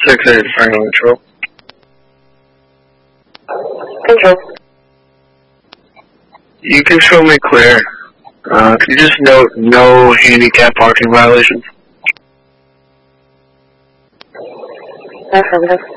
6-8 final control. Control. You can show me clear. Can you just note no handicap parking violations? Affirmative.